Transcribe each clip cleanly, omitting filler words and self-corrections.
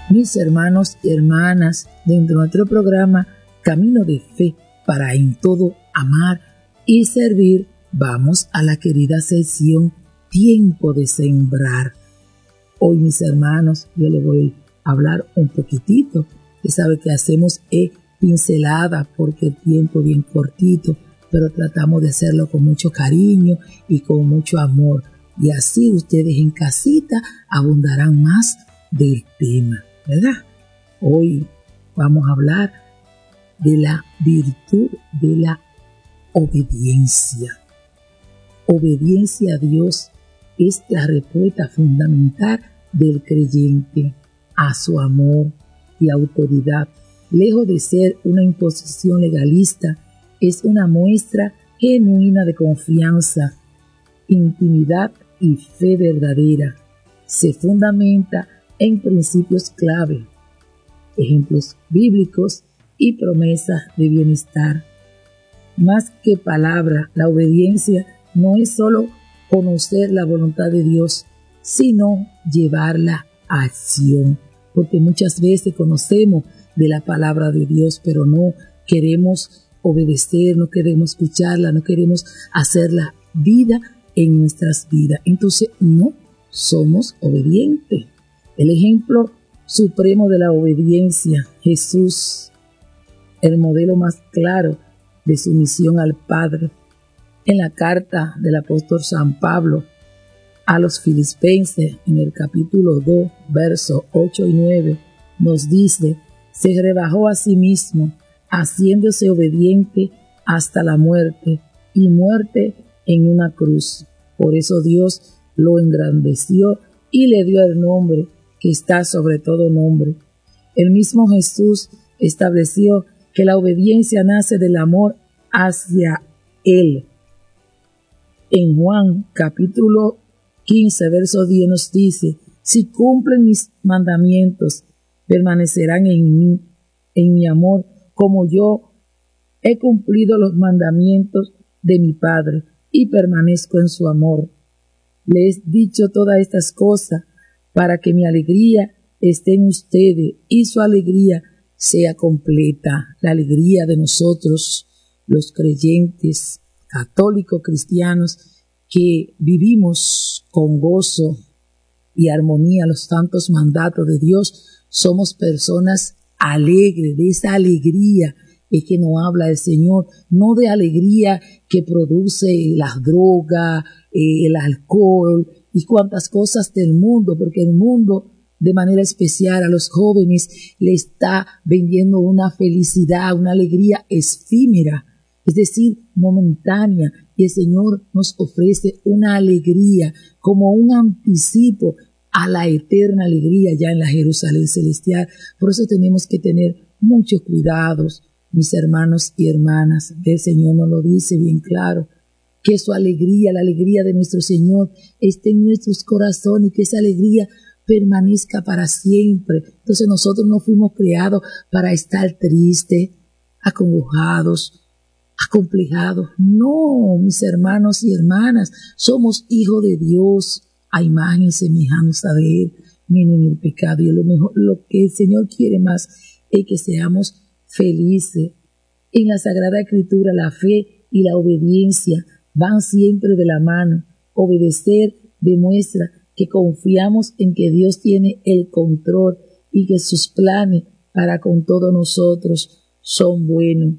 Mis hermanos y hermanas, dentro de nuestro programa Camino de Fe para en todo amar y servir, vamos a la querida sección Tiempo de Sembrar. Hoy, mis hermanos, yo les voy a hablar un poquitito. Usted sabe que hacemos pincelada porque el tiempo es bien cortito, pero tratamos de hacerlo con mucho cariño y con mucho amor. Y así ustedes en casita abundarán más del tema, ¿verdad? Hoy vamos a hablar de la virtud de la obediencia. Obediencia a Dios es la respuesta fundamental del creyente a su amor y autoridad. Lejos de ser una imposición legalista, es una muestra genuina de confianza, intimidad y fe verdadera. Se fundamenta en principios clave, ejemplos bíblicos y promesas de bienestar. Más que palabra, la obediencia no es solo conocer la voluntad de Dios, sino llevarla a acción. Porque muchas veces conocemos de la palabra de Dios, pero no queremos obedecer, no queremos escucharla, no queremos hacerla vida en nuestras vidas. Entonces no somos obedientes. El ejemplo supremo de la obediencia, Jesús, el modelo más claro de sumisión al Padre. En la carta del apóstol San Pablo a los Filipenses, en el capítulo 2, versos 8 y 9, nos dice: se rebajó a sí mismo, haciéndose obediente hasta la muerte, y muerte en una cruz. Por eso Dios lo engrandeció y le dio el nombre que está sobre todo nombre. El mismo Jesús estableció que la obediencia nace del amor hacia Él. En Juan capítulo 15, verso 10 nos dice: si cumplen mis mandamientos, permanecerán en mi amor, como yo he cumplido los mandamientos de mi Padre y permanezco en su amor. Les he dicho todas estas cosas para que mi alegría esté en ustedes y su alegría sea completa. La alegría de nosotros, los creyentes, católicos, cristianos, que vivimos con gozo y armonía los santos mandatos de Dios, somos personas alegres. De esa alegría es que nos habla el Señor, no de alegría que produce las drogas, el alcohol y cuantas cosas del mundo, porque el mundo de manera especial a los jóvenes le está vendiendo una felicidad, una alegría efímera, es decir, momentánea, y el Señor nos ofrece una alegría como un anticipo a la eterna alegría ya en la Jerusalén celestial. Por eso tenemos que tener muchos cuidados, mis hermanos y hermanas. El Señor nos lo dice bien claro, que su alegría, la alegría de nuestro Señor, esté en nuestros corazones y que esa alegría permanezca para siempre. Entonces nosotros no fuimos creados para estar tristes, acongojados, acomplejados. No, mis hermanos y hermanas, somos hijos de Dios, a imagen y semejanza de Él, en el pecado. Y lo que el Señor quiere más es que seamos felices. En la Sagrada Escritura, la fe y la obediencia van siempre de la mano. Obedecer demuestra que confiamos en que Dios tiene el control y que sus planes para con todos nosotros son buenos.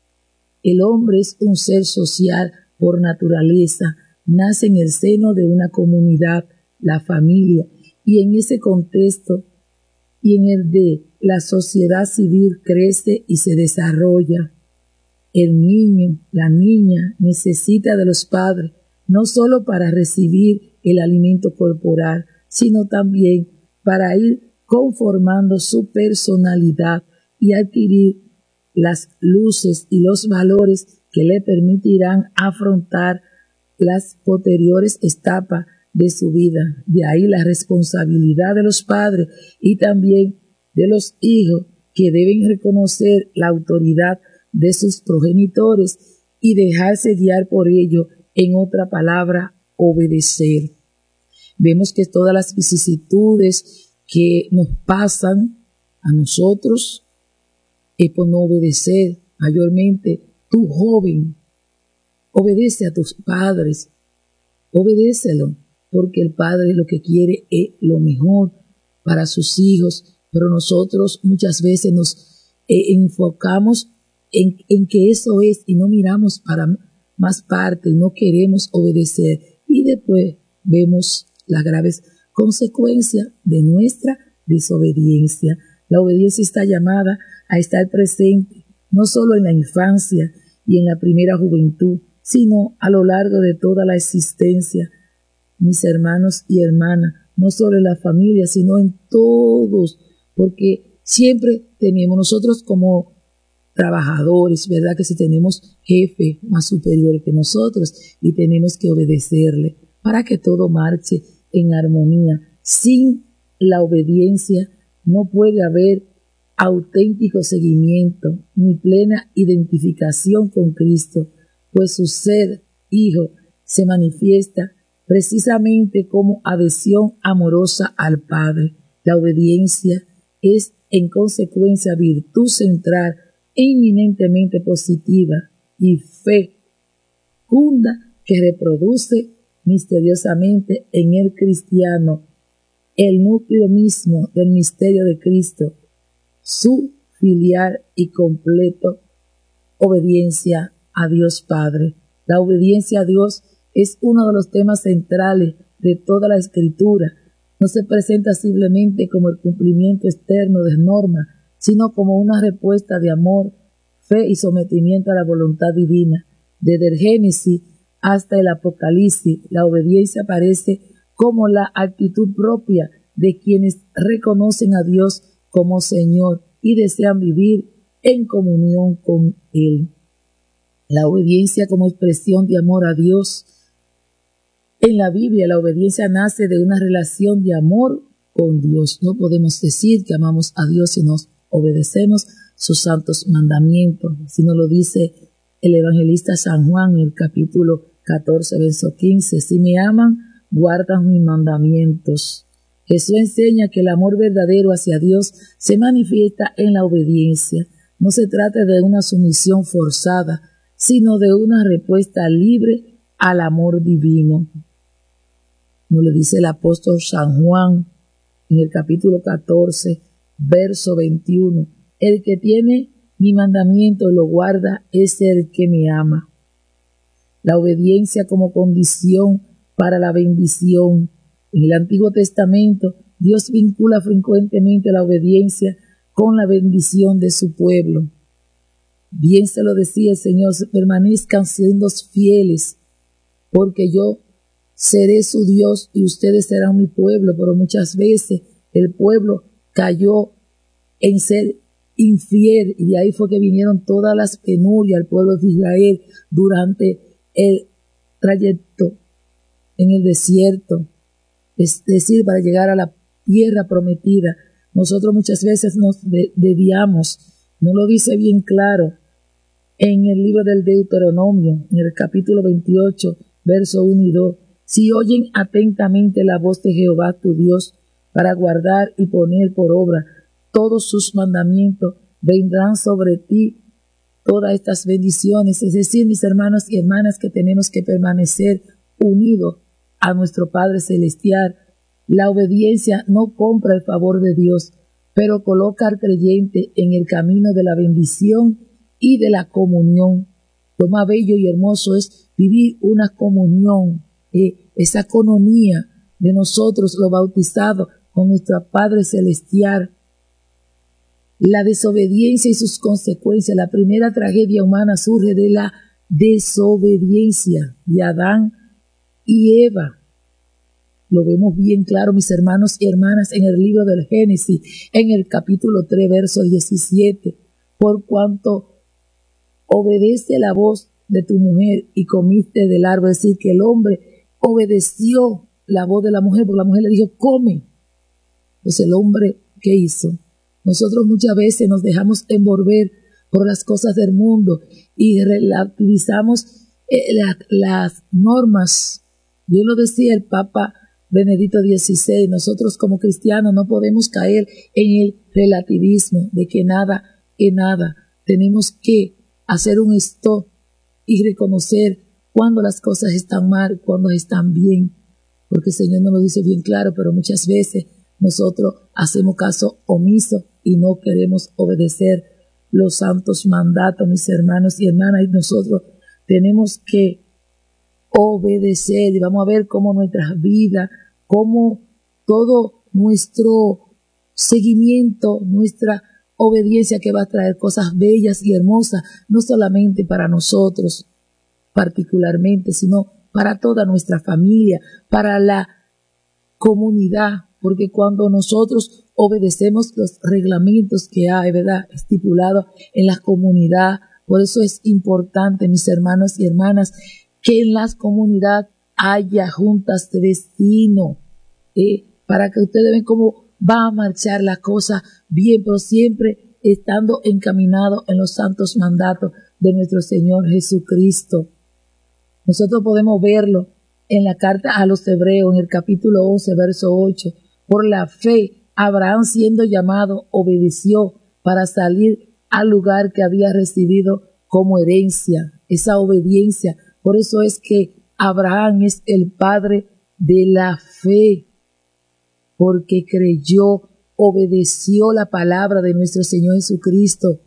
El hombre es un ser social por naturaleza, nace en el seno de una comunidad, la familia, y en ese contexto y en el de la sociedad civil crece y se desarrolla. El niño, la niña necesita de los padres, no solo para recibir el alimento corporal, sino también para ir conformando su personalidad y adquirir las luces y los valores que le permitirán afrontar las posteriores etapas de su vida. De ahí la responsabilidad de los padres y también de los hijos, que deben reconocer la autoridad de sus progenitores y dejarse guiar por ello, en otra palabra, obedecer. Vemos que todas las vicisitudes que nos pasan a nosotros es por no obedecer. Mayormente, tú joven, obedece a tus padres, obedécelo, porque el padre lo que quiere es lo mejor para sus hijos, pero nosotros muchas veces nos enfocamos en que eso es y no miramos para más parte, no queremos obedecer y después vemos las graves consecuencias de nuestra desobediencia. La obediencia está llamada a estar presente no solo en la infancia y en la primera juventud, sino a lo largo de toda la existencia. Mis hermanos y hermanas, no solo en la familia, sino en todos, porque siempre tenemos nosotros como trabajadores, ¿verdad? Que si tenemos jefes más superiores que nosotros y tenemos que obedecerle para que todo marche en armonía. Sin la obediencia no puede haber auténtico seguimiento ni plena identificación con Cristo, pues su ser hijo se manifiesta precisamente como adhesión amorosa al Padre. La obediencia es en consecuencia virtud central e eminentemente positiva y fe fecunda que reproduce misteriosamente en el cristiano el núcleo mismo del misterio de Cristo, su filial y completo obediencia a Dios Padre. La obediencia a Dios es uno de los temas centrales de toda la Escritura. No se presenta simplemente como el cumplimiento externo de normas, sino como una respuesta de amor, fe y sometimiento a la voluntad divina. Desde el Génesis hasta el Apocalipsis, la obediencia aparece como la actitud propia de quienes reconocen a Dios como Señor y desean vivir en comunión con Él. La obediencia como expresión de amor a Dios. En la Biblia, la obediencia nace de una relación de amor con Dios. No podemos decir que amamos a Dios si nos obedecemos sus santos mandamientos, sino lo dice el evangelista San Juan en el capítulo 14, verso 15. Si me aman, guardan mis mandamientos. Jesús enseña que el amor verdadero hacia Dios se manifiesta en la obediencia. No se trata de una sumisión forzada, sino de una respuesta libre al amor divino. Nos lo dice el apóstol San Juan en el capítulo 14, verso 21. El que tiene mi mandamiento y lo guarda es el que me ama. La obediencia como condición para la bendición. En el Antiguo Testamento, Dios vincula frecuentemente la obediencia con la bendición de su pueblo. Bien se lo decía el Señor, permanezcan siendo fieles, porque yo seré su Dios y ustedes serán mi pueblo. Pero muchas veces el pueblo cayó en ser infiel y de ahí fue que vinieron todas las penurias al pueblo de Israel durante el trayecto en el desierto, es decir, para llegar a la tierra prometida. Nosotros muchas veces nos desviamos, no lo dice bien claro en el libro del Deuteronomio, en el capítulo 28, verso 1 y 2. Si oyen atentamente la voz de Jehová tu Dios para guardar y poner por obra todos sus mandamientos, vendrán sobre ti todas estas bendiciones. Es decir, mis hermanos y hermanas, que tenemos que permanecer unidos a nuestro Padre Celestial. La obediencia no compra el favor de Dios, pero coloca al creyente en el camino de la bendición y de la comunión. Lo más bello y hermoso es vivir una comunión, esa coinonía de nosotros los bautizados con nuestro Padre Celestial. La desobediencia y sus consecuencias. La primera tragedia humana surge de la desobediencia de Adán y Eva. Lo vemos bien claro, mis hermanos y hermanas, en el libro del Génesis, en el capítulo 3, verso 17. Por cuanto obedece la voz de tu mujer y comiste del árbol, es decir, que el hombre obedeció la voz de la mujer, porque la mujer le dijo, come. Entonces el hombre, ¿qué hizo? Nosotros muchas veces nos dejamos envolver por las cosas del mundo y relativizamos las normas. Bien lo decía el Papa Benedicto XVI, nosotros como cristianos no podemos caer en el relativismo de que nada es nada. Tenemos que hacer un stop y reconocer cuando las cosas están mal, cuando están bien, porque el Señor nos lo dice bien claro, pero muchas veces nosotros hacemos caso omiso y no queremos obedecer los santos mandatos, mis hermanos y hermanas, y nosotros tenemos que obedecer, y vamos a ver cómo nuestras vidas, cómo todo nuestro seguimiento, nuestra obediencia que va a traer cosas bellas y hermosas, no solamente para nosotros particularmente, sino para toda nuestra familia, para la comunidad, porque cuando nosotros obedecemos los reglamentos que hay, ¿verdad?, estipulados en la comunidad, por eso es importante, mis hermanos y hermanas, que en las comunidades haya juntas de destino, para que ustedes vean cómo va a marchar la cosa bien, pero siempre estando encaminado en los santos mandatos de nuestro Señor Jesucristo. Nosotros podemos verlo en la carta a los Hebreos, en el capítulo 11, verso 8. Por la fe, Abraham, siendo llamado, obedeció para salir al lugar que había recibido como herencia. Esa obediencia. Por eso es que Abraham es el padre de la fe, porque creyó, obedeció la palabra de nuestro Señor Jesucristo.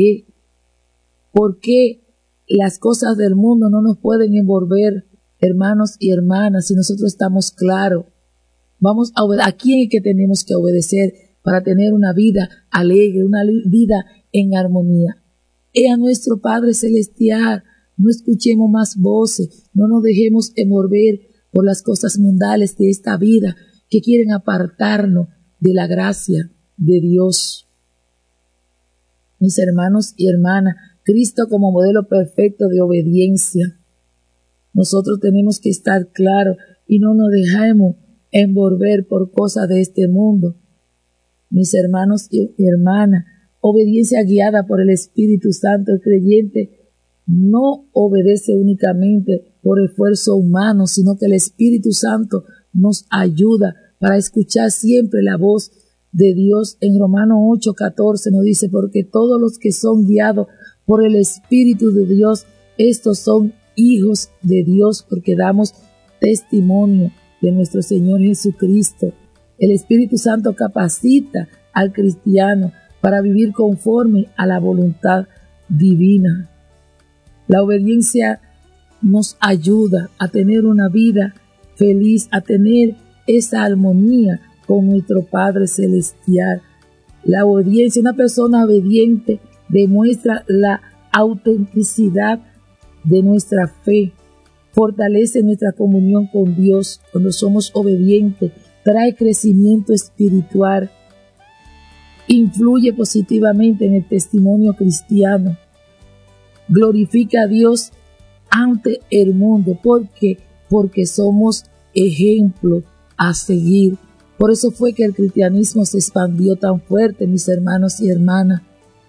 ¿Por qué las cosas del mundo no nos pueden envolver, hermanos y hermanas, si nosotros estamos claros? Vamos a quién es que tenemos que obedecer para tener una vida alegre, una vida en armonía. Es a nuestro Padre Celestial. No escuchemos más voces, no nos dejemos envolver por las cosas mundanas de esta vida que quieren apartarnos de la gracia de Dios. Mis hermanos y hermanas, Cristo como modelo perfecto de obediencia. Nosotros tenemos que estar claros y no nos dejemos envolver por cosas de este mundo. Mis hermanos y hermanas, obediencia guiada por el Espíritu Santo. El creyente no obedece únicamente por esfuerzo humano, sino que el Espíritu Santo nos ayuda para escuchar siempre la voz de Dios. En Romanos 8:14 nos dice, porque todos los que son guiados por el Espíritu de Dios, estos son hijos de Dios, porque damos testimonio de nuestro Señor Jesucristo. El Espíritu Santo capacita al cristiano para vivir conforme a la voluntad divina. La obediencia nos ayuda a tener una vida feliz, a tener esa armonía con nuestro Padre Celestial. La obediencia, una persona obediente demuestra la autenticidad de nuestra fe, fortalece nuestra comunión con Dios. Cuando somos obedientes, trae crecimiento espiritual, influye positivamente en el testimonio cristiano, glorifica a Dios ante el mundo, porque somos ejemplo a seguir. Por eso fue que el cristianismo se expandió tan fuerte, mis hermanos y hermanas,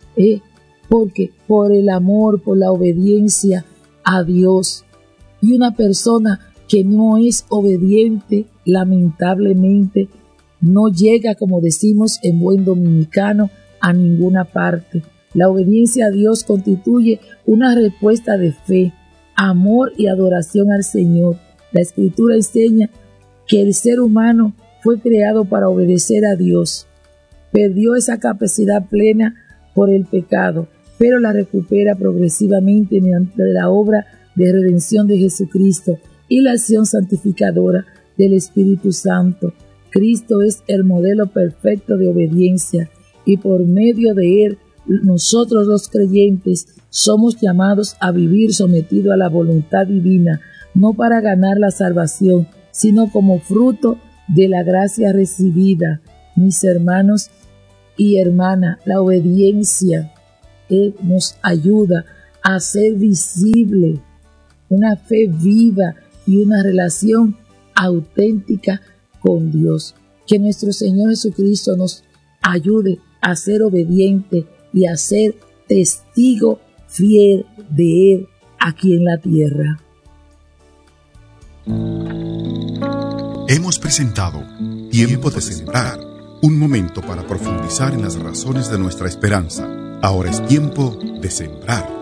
porque por el amor, por la obediencia a Dios. Y una persona que no es obediente, lamentablemente, no llega, como decimos en buen dominicano, a ninguna parte. La obediencia a Dios constituye una respuesta de fe, amor y adoración al Señor. La Escritura enseña que el ser humano fue creado para obedecer a Dios. Perdió esa capacidad plena por el pecado, pero la recupera progresivamente mediante la obra de redención de Jesucristo y la acción santificadora del Espíritu Santo. Cristo es el modelo perfecto de obediencia y por medio de él nosotros los creyentes somos llamados a vivir sometidos a la voluntad divina, no para ganar la salvación, sino como fruto de la gracia recibida. Mis hermanos y hermanas, la obediencia nos ayuda a hacer visible una fe viva y una relación auténtica con Dios. Que nuestro Señor Jesucristo nos ayude a ser obediente y a ser testigo fiel de Él aquí en la tierra. Hemos presentado Tiempo de Sembrar, un momento para profundizar en las razones de nuestra esperanza. Ahora es tiempo de sembrar.